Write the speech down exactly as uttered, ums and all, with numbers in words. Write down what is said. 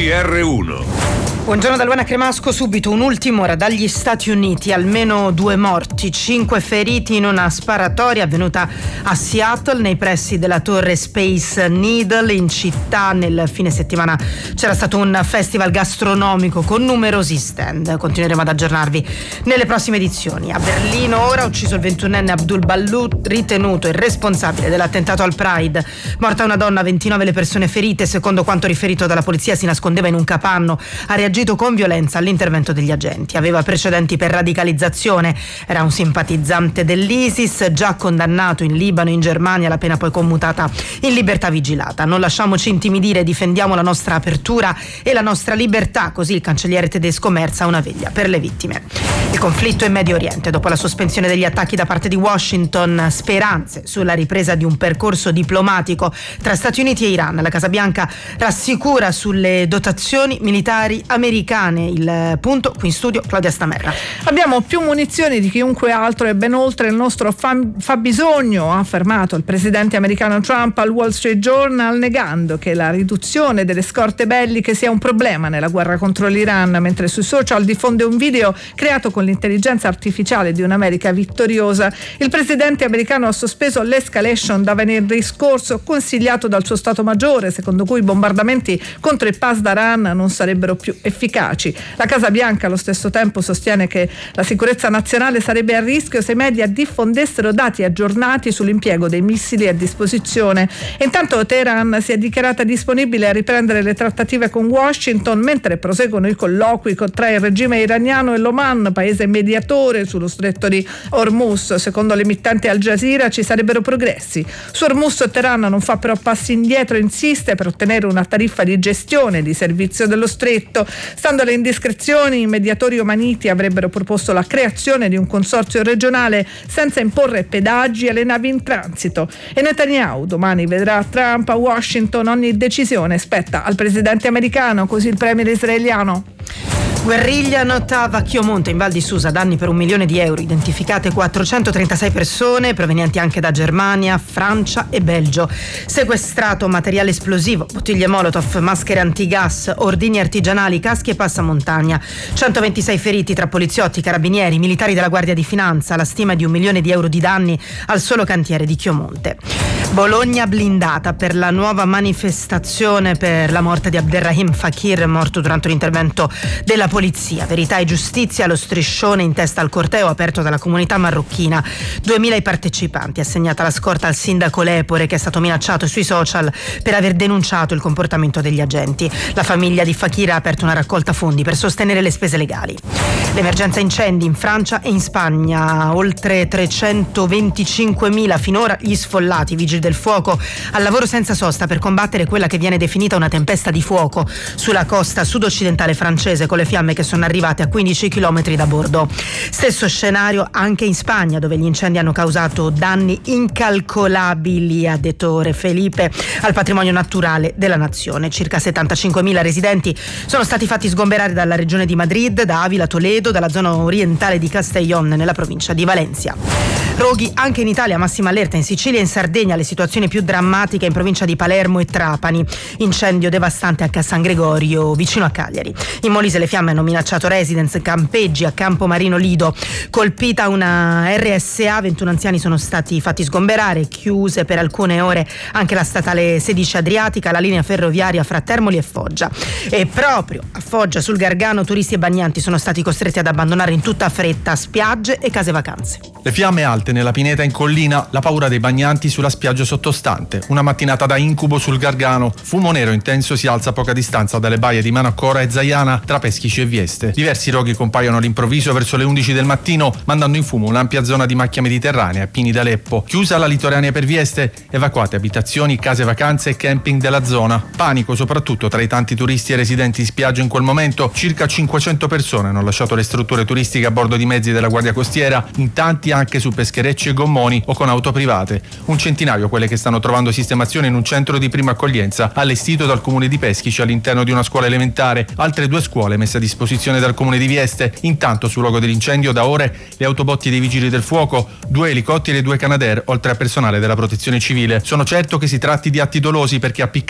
R uno. Buongiorno da Luana Cremasco, subito un'ultima ora dagli Stati Uniti, almeno due morti, cinque feriti in una sparatoria avvenuta a Seattle nei pressi della torre Space Needle in città. Nel fine settimana c'era stato un festival gastronomico con numerosi stand, continueremo ad aggiornarvi nelle prossime edizioni. A Berlino ora ucciso il ventunenne Abdul Ballout, ritenuto il responsabile dell'attentato al Pride, morta una donna, ventinove le persone ferite, secondo quanto riferito dalla polizia si nascondeva in un capanno, ha reagito con violenza all'intervento degli agenti, aveva precedenti per radicalizzazione, era un simpatizzante dell'ISIS, già condannato in Libano e in Germania, la pena poi commutata in libertà vigilata. Non lasciamoci intimidire, difendiamo la nostra apertura e la nostra libertà, così il cancelliere tedesco Merz a una veglia per le vittime. Il conflitto in Medio Oriente, dopo la sospensione degli attacchi da parte di Washington, speranze sulla ripresa di un percorso diplomatico tra Stati Uniti e Iran. La Casa Bianca rassicura sulle dotazioni militari americane. Il punto qui in studio Claudia Stamerra. Abbiamo più munizioni di chiunque altro e ben oltre il nostro fabbisogno, ha affermato il presidente americano Trump al Wall Street Journal, negando che la riduzione delle scorte belliche sia un problema nella guerra contro l'Iran, mentre sui social diffonde un video creato con l'intelligenza artificiale di un'America vittoriosa. Il presidente americano ha sospeso l'escalation da venerdì scorso, consigliato dal suo Stato Maggiore, secondo cui i bombardamenti contro il Pasdaran non sarebbero più efficaci. La Casa Bianca allo stesso tempo sostiene che la sicurezza nazionale sarebbe a rischio se i media diffondessero dati aggiornati sull'impiego dei missili a disposizione. Intanto Teheran si è dichiarata disponibile a riprendere le trattative con Washington mentre proseguono i colloqui tra il regime iraniano e l'Oman, paese mediatore sullo stretto di Hormuz. Secondo l'emittente Al Jazeera ci sarebbero progressi. Su Hormuz Teheran non fa però passi indietro e insiste per ottenere una tariffa di gestione di servizio dello stretto. Stando alle indiscrezioni, i mediatori omaniti avrebbero proposto la creazione di un consorzio regionale senza imporre pedaggi alle navi in transito. E Netanyahu domani vedrà Trump a Washington, ogni decisione spetta al presidente americano, così il premier israeliano. Guerriglia notava a Chiomonte in Val di Susa, danni per un milione di euro, identificate quattrocentotrentasei persone provenienti anche da Germania, Francia e Belgio. Sequestrato materiale esplosivo, bottiglie Molotov, maschere antigas, ordigni artigianali, caschi e passamontagna. centoventisei feriti tra poliziotti, carabinieri, militari della Guardia di Finanza, la stima è di un milione di euro di danni al solo cantiere di Chiomonte. Bologna blindata per la nuova manifestazione per la morte di Abderrahim Fakir, morto durante un intervento della polizia. Verità e giustizia, lo striscione in testa al corteo aperto dalla comunità marocchina. duemila i partecipanti, assegnata la scorta al sindaco Lepore, che è stato minacciato sui social per aver denunciato il comportamento degli agenti. La famiglia di Fakir ha aperto una raccolta fondi per sostenere le spese legali. L'emergenza incendi in Francia e in Spagna, oltre trecentoventicinquemila finora gli sfollati, vigili del fuoco al lavoro senza sosta per combattere quella che viene definita una tempesta di fuoco sulla costa sud-occidentale francese, con le fiamme che sono arrivate a quindici chilometri da Bordeaux. Stesso scenario anche in Spagna, dove gli incendi hanno causato danni incalcolabili, ha detto Re Felipe, al patrimonio naturale della nazione. Circa settantacinquemila residenti sono stati fatti sgomberare dalla regione di Madrid, da Avila, Toledo, dalla zona orientale di Castellón nella provincia di Valencia. Roghi anche in Italia, massima allerta in Sicilia e in Sardegna, le situazioni più drammatiche in provincia di Palermo e Trapani. Incendio devastante anche a San Gregorio, vicino a Cagliari. In Molise le fiamme hanno minacciato residence, campeggi a Campo Marino Lido. Colpita una R S A, ventuno anziani sono stati fatti sgomberare, chiuse per alcune ore anche la statale sedici Adriatica, la linea ferroviaria fra Termoli e Foggia. E proprio a Foggia, sul Gargano, turisti e bagnanti sono stati costretti ad abbandonare in tutta fretta spiagge e case vacanze. Le fiamme alte nella pineta in collina, la paura dei bagnanti sulla spiaggia sottostante. Una mattinata da incubo sul Gargano. Fumo nero intenso si alza a poca distanza dalle baie di Manaccora e Zaiana, tra Peschici e Vieste. Diversi roghi compaiono all'improvviso verso le undici del mattino, mandando in fumo un'ampia zona di macchia mediterranea, Pini d'Aleppo. Chiusa la litoranea per Vieste, evacuate abitazioni, case vacanze e camping della zona. Panico soprattutto tra i tanti turisti e residenti in spiaggia in quel momento. Circa cinquecento persone hanno lasciato le strutture turistiche a bordo di mezzi della Guardia Costiera, in tanti anche su pescherecci e gommoni o con auto private. Un centinaio quelle che stanno trovando sistemazione in un centro di prima accoglienza allestito dal comune di Peschici all'interno di una scuola elementare. Altre due scuole messe a disposizione dal comune di Vieste. Intanto sul luogo dell'incendio da ore le autobotti dei vigili del fuoco, due elicotteri e due Canadair, oltre a personale della protezione civile. Sono certo che si tratti di atti dolosi perché appiccati